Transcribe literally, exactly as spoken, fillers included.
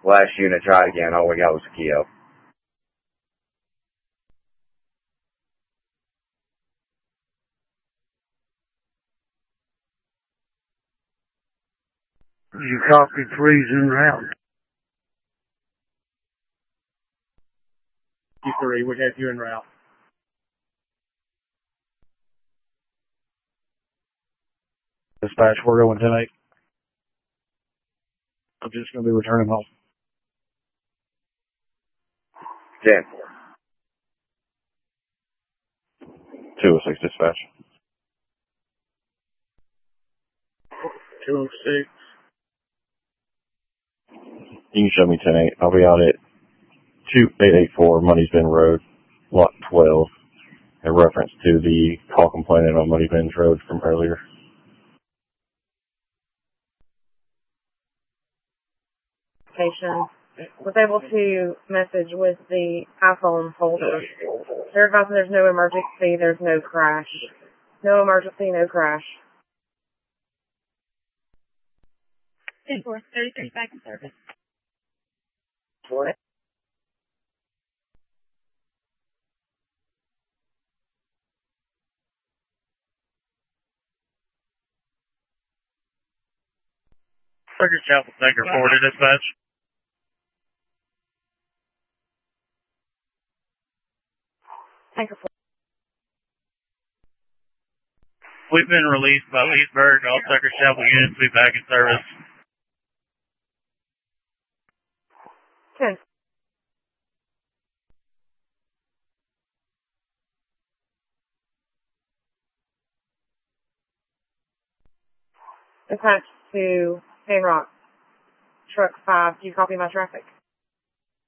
Last unit tried again. All we got was a Keo. You copy threes en route. You three, we have you en route. Dispatch, we're going ten eight. I'm just going to be returning home. ten. two oh six dispatch. two oh six. You can show me ten eight. I'll be out at two eight eight four Money's Bend Road, lot twelve, in reference to the call complainant on Money Bend Road from earlier. Was able to message with the iPhone holder. They're advising there's no emergency, there's no crash. No emergency, no crash. ten four thirty-three, back in service. What? Circuit Chapel Tanker forward to dispatch. Tanker four. We've been released by Leesburg. All Tucker Chapel units will be back in service. ten. Attached to Sandrock. Truck five. Do you copy my traffic?